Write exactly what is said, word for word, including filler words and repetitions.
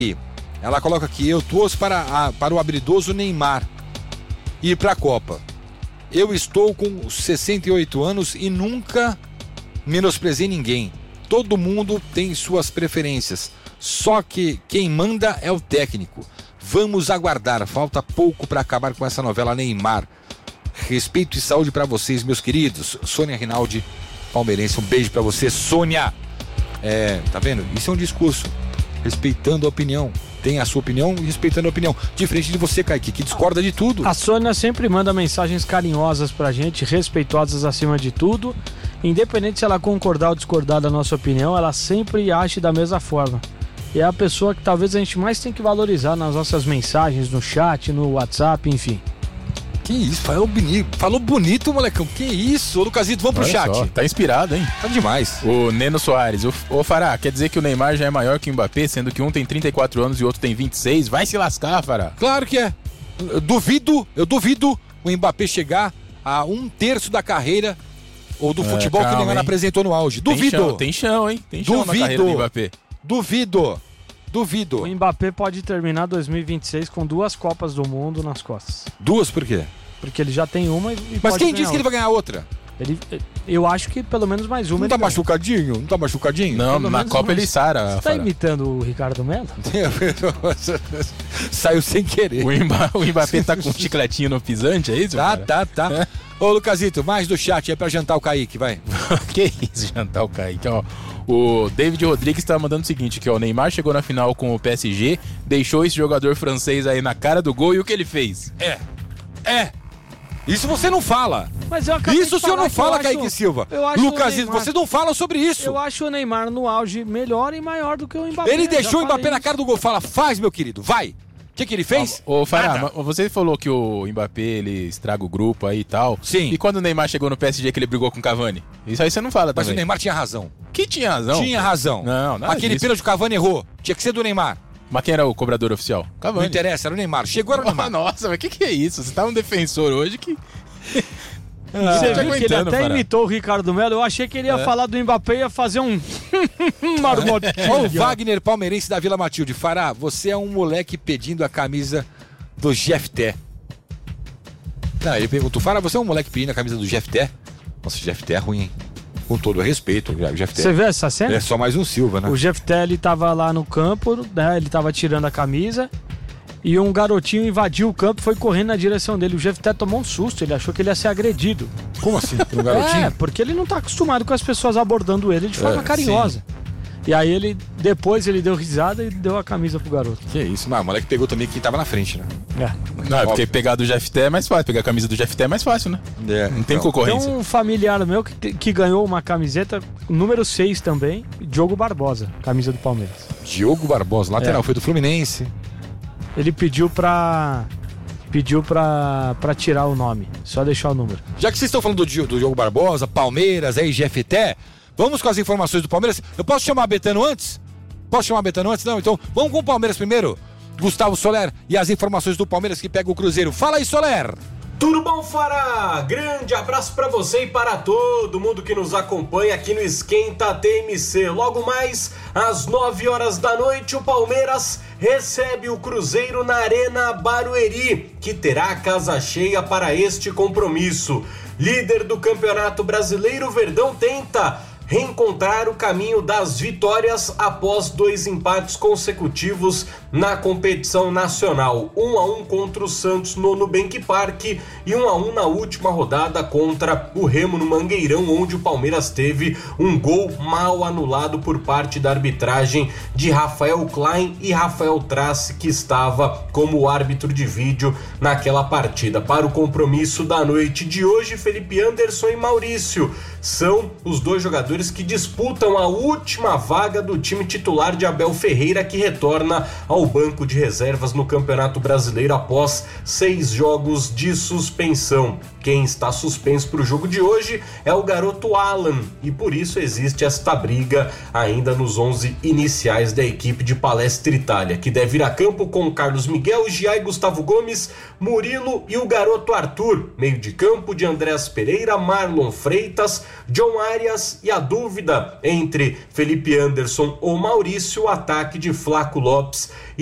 Ela coloca aqui: eu torço para, a, para o habilidoso Neymar ir para a Copa. Eu estou com sessenta e oito anos e nunca menosprezei ninguém. Todo mundo tem suas preferências. Só que quem manda é o técnico. Vamos aguardar. Falta pouco para acabar com essa novela Neymar. Respeito e saúde para vocês, meus queridos. Sônia Rinaldi, palmeirense. Um beijo para você, Sônia. É, tá vendo? Isso é um discurso. Respeitando a opinião. Tem a sua opinião e respeitando a opinião. Diferente de você, Kaique, que discorda de tudo. A Sônia sempre manda mensagens carinhosas pra gente, respeitosas acima de tudo. Independente se ela concordar ou discordar da nossa opinião, ela sempre age da mesma forma. E é a pessoa que talvez a gente mais tem que valorizar nas nossas mensagens, no chat, no WhatsApp, enfim. Que isso, falou bonito, falou bonito, molecão. Que isso, ô Lucasito, vamos pro Olha chat. Só, tá inspirado, hein? Tá demais. O Neno Soares, o, o Fará, quer dizer que o Neymar já é maior que o Mbappé, sendo que um tem trinta e quatro anos e o outro tem vinte e seis? Vai se lascar, Fará. Claro que é. Eu duvido, eu duvido o Mbappé chegar a um terço da carreira ou do É, futebol calma, que o Neymar hein? apresentou no auge. Tem Duvido. chão, tem chão, hein? Tem chão Duvido. na carreira do Mbappé. Duvido. Duvido. O Mbappé pode terminar dois mil e vinte e seis com duas Copas do Mundo nas costas. Duas por quê? Porque ele já tem uma e Mas pode quem ganhar disse que ele vai ganhar outra? Ele, eu acho que pelo menos mais uma. Não ele tá ganha. machucadinho? Não tá machucadinho? Não, Pelo na menos Copa mais- ele sara. Você tá Fará. imitando o Ricardo Melo? Saiu sem querer. O, Mba, o Mbappé tá com um chicletinho no pisante, é isso? Tá, Fará? tá, tá. Ô, Lucasito, mais do chat é pra jantar o Kaique, vai. Que isso, jantar o Kaique, ó. O David Rodrigues tá mandando o seguinte, que ó, o Neymar chegou na final com o P S G, deixou esse jogador francês aí na cara do gol e o que ele fez? É. É. Isso você não fala. Mas eu acabei Isso o de senhor falar não que eu fala, acho- Kaique Silva. eu acho Lucasito, o Neymar- vocês não falam sobre isso. Eu acho o Neymar no auge melhor e maior do que o Mbappé. Ele já deixou o falei Mbappé na isso. cara do gol. Fala, faz, meu querido, vai. O que, que ele fez? Ô, Fará, Nada. mas você falou que o Mbappé, ele estraga o grupo aí e tal. Sim. E quando o Neymar chegou no P S G que ele brigou com o Cavani? Isso aí você não fala Mas também. o Neymar tinha razão. Que tinha razão. Tinha razão. Não, nada Aquele disso. pênalti que o Cavani errou. Tinha que ser do Neymar. Mas quem era o cobrador oficial? Não Cavani. interessa, era o Neymar. Chegou, era o Neymar. Nossa, mas o que, que é isso? Você tá um defensor hoje que... Você tá viu que ele aguentando, até Fará. imitou o Ricardo Melo? Eu achei que ele ia É. falar do Mbappé e ia fazer um marmotinho. Ó, o Wagner Palmeirense da Vila Matilde. Fará, você é um moleque pedindo a camisa do Jefté. Não, ele perguntou, Fará, você é um moleque pedindo a camisa do Jefté? Nossa, o Jefté é ruim, hein? Com todo respeito, o Jefté. Você viu essa cena? É só mais um Silva, né? O Jefté, ele tava lá no campo, né? Ele tava tirando a camisa e um garotinho invadiu o campo e foi correndo na direção dele. O Jefté tomou um susto, ele achou que ele ia ser agredido. Como assim? Um garotinho? É, porque ele não tá acostumado com as pessoas abordando ele de forma É, carinhosa. E aí ele, depois ele deu risada e deu a camisa pro garoto. Que isso, mas o moleque pegou também quem tava na frente, né? É. Não, é porque pegar do Jefté é mais fácil. Pegar a camisa do Jefté é mais fácil, né? É, Não tem então. concorrência. Tem um familiar meu que, te- que ganhou uma camiseta, número seis também, Diogo Barbosa, camisa do Palmeiras. Diogo Barbosa, lateral, É. foi do Fluminense. Ele pediu pra. Pediu pra, pra tirar o nome, só deixar o número. Já que vocês estão falando do, Di- do Diogo Barbosa, Palmeiras, aí, G F T, vamos com as informações do Palmeiras. Eu posso chamar Betano antes? Posso chamar Betano antes? Não, então vamos com o Palmeiras primeiro. Gustavo Soler e as informações do Palmeiras que pega o Cruzeiro. Fala aí, Soler! Tudo bom, Fará? Grande abraço pra você e para todo mundo que nos acompanha aqui no Esquenta T M C. Logo mais, às nove horas da noite, o Palmeiras recebe o Cruzeiro na Arena Barueri, que terá casa cheia para este compromisso. Líder do Campeonato Brasileiro, o Verdão tenta reencontrar o caminho das vitórias após dois empates consecutivos na competição nacional. Um a um contra o Santos no Nubank Park e um a um na última rodada contra o Remo no Mangueirão, onde o Palmeiras teve um gol mal anulado por parte da arbitragem de Rafael Klein e Rafael Trace, que estava como árbitro de vídeo naquela partida. Para o compromisso da noite de hoje, Felipe Anderson e Maurício são os dois jogadores que disputam a última vaga do time titular de Abel Ferreira, que retorna ao banco de reservas no Campeonato Brasileiro após seis jogos de suspensão. Quem está suspenso para o jogo de hoje é o garoto Alan, e por isso existe esta briga ainda nos onze iniciais da equipe de Palestra Itália, que deve ir a campo com Carlos Miguel, Giai, Gustavo Gomes, Murilo e o garoto Arthur. Meio de campo de Andrés Pereira, Marlon Freitas, John Arias e a dúvida entre Felipe Anderson ou Maurício, o ataque de Flaco Lopes